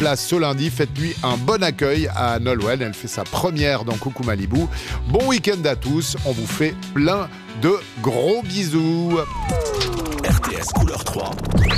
place ce lundi. Faites-lui un bon accueil à Nolwenn. Elle fait sa première dans Coucou Malibu. Bon week-end à tous. On vous fait plein de gros bisous. RTS Couleur 3.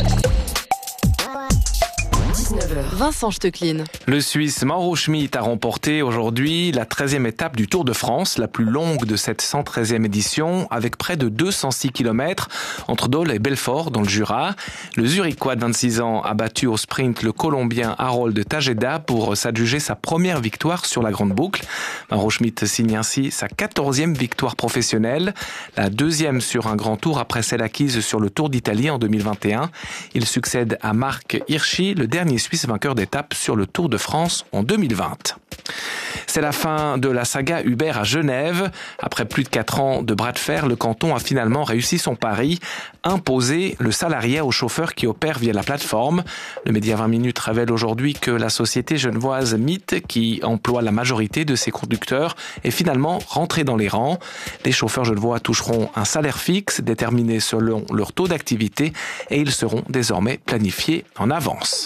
19h. Vincent Stecklin. Le Suisse Mauro Schmid a remporté aujourd'hui la 13e étape du Tour de France, la plus longue de cette 113e édition, avec près de 206 km entre Dole et Belfort dans le Jura. Le Zurichois de 26 ans a battu au sprint le Colombien Harold Tajeda pour s'adjuger sa première victoire sur la Grande Boucle. Mauro Schmid signe ainsi sa 14e victoire professionnelle, la deuxième sur un grand tour après celle acquise sur le Tour d'Italie en 2021. Il succède à Marc Hirschi, le dernier Suisse vainqueur d'étape sur le Tour de France en 2020. C'est la fin de la saga Uber à Genève. Après plus de 4 ans de bras de fer, le canton a finalement réussi son pari, imposer le salariat aux chauffeurs qui opèrent via la plateforme. Le média 20 minutes révèle aujourd'hui que la société genevoise Mythe, qui emploie la majorité de ses conducteurs, est finalement rentrée dans les rangs. Les chauffeurs genevois toucheront un salaire fixe déterminé selon leur taux d'activité et ils seront désormais planifiés en avance.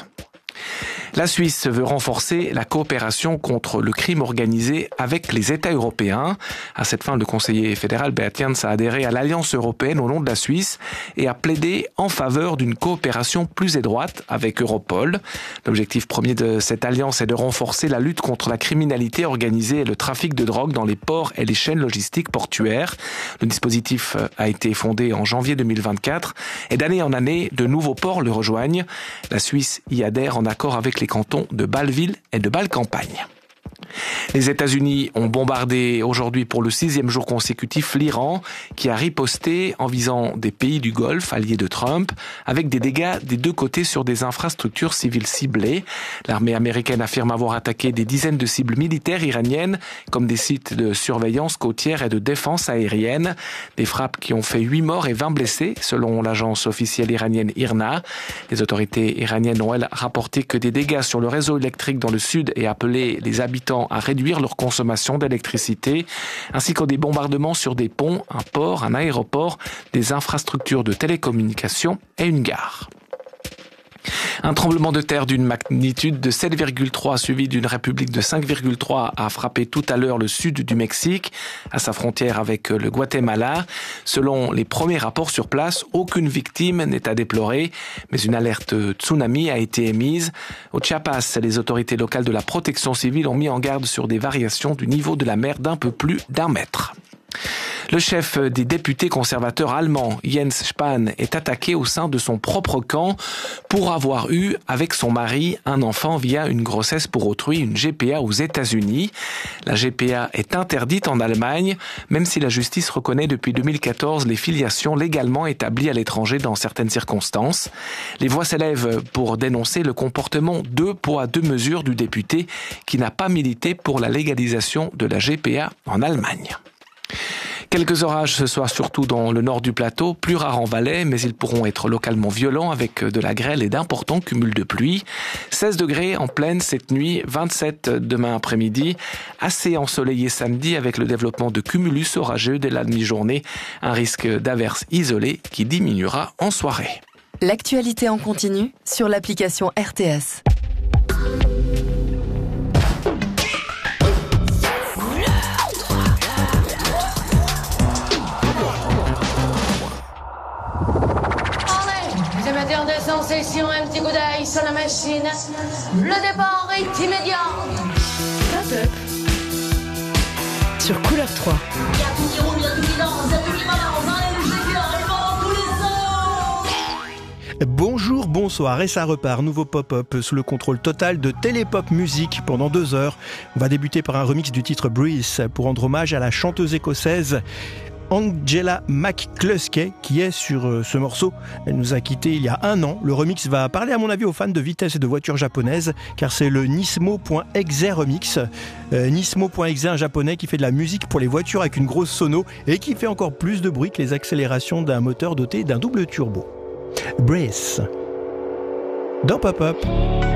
La Suisse veut renforcer la coopération contre le crime organisé avec les États européens. À cette fin, le conseiller fédéral Beat Jans a adhéré à l'Alliance européenne au nom de la Suisse et a plaidé en faveur d'une coopération plus étroite avec Europol. L'objectif premier de cette alliance est de renforcer la lutte contre la criminalité organisée et le trafic de drogue dans les ports et les chaînes logistiques portuaires. Le dispositif a été fondé en janvier 2024 et d'année en année, de nouveaux ports le rejoignent. La Suisse y adhère en accord avec les cantons de Bâle-Ville et de Bâle-Campagne. Les États-Unis ont bombardé aujourd'hui pour le 6e jour consécutif l'Iran, qui a riposté en visant des pays du Golfe, alliés de Trump, avec des dégâts des deux côtés sur des infrastructures civiles ciblées. L'armée américaine affirme avoir attaqué des dizaines de cibles militaires iraniennes, comme des sites de surveillance côtière et de défense aérienne. Des frappes qui ont fait 8 morts et 20 blessés, selon l'agence officielle iranienne IRNA. Les autorités iraniennes ont, elles, rapporté que des dégâts sur le réseau électrique dans le sud et appelé les habitants à réduire leur consommation d'électricité, ainsi que des bombardements sur des ponts, un port, un aéroport, des infrastructures de télécommunications et une gare. Un tremblement de terre d'une magnitude de 7,3 suivi d'une république de 5,3 a frappé tout à l'heure le sud du Mexique, à sa frontière avec le Guatemala. Selon les premiers rapports sur place, aucune victime n'est à déplorer, mais une alerte tsunami a été émise. Au Chiapas, les autorités locales de la protection civile ont mis en garde sur des variations du niveau de la mer d'un peu plus d'1 mètre. Le chef des députés conservateurs allemands, Jens Spahn, est attaqué au sein de son propre camp pour avoir eu, avec son mari, un enfant via une grossesse pour autrui, une GPA aux États-Unis. La GPA est interdite en Allemagne, même si la justice reconnaît depuis 2014 les filiations légalement établies à l'étranger dans certaines circonstances. Les voix s'élèvent pour dénoncer le comportement 2 poids 2 mesures du député qui n'a pas milité pour la légalisation de la GPA en Allemagne. Quelques orages ce soir, surtout dans le nord du plateau, plus rares en Valais, mais ils pourront être localement violents avec de la grêle et d'importants cumuls de pluie. 16 degrés en pleine cette nuit, 27 demain après-midi. Assez ensoleillé samedi avec le développement de cumulus orageux dès la mi-journée. Un risque d'averses isolées qui diminuera en soirée. L'actualité en continu sur l'application RTS. Session, un petit coup d'œil sur la machine. Le départ est immédiat. Top Up sur Couleur 3. Bonjour, bonsoir et ça repart. Nouveau pop-up sous le contrôle total de Télépop Music pendant 2 heures. On va débuter par un remix du titre Breeze pour rendre hommage à la chanteuse écossaise Angela McCluskey qui est sur ce morceau. Elle nous a quittés il y a 1 an. Le remix va parler à mon avis aux fans de vitesse et de voitures japonaises car c'est le Nismo.exe remix. Nismo.exe, un japonais qui fait de la musique pour les voitures avec une grosse sono et qui fait encore plus de bruit que les accélérations d'un moteur doté d'un double turbo. Brace dans Pop-Up.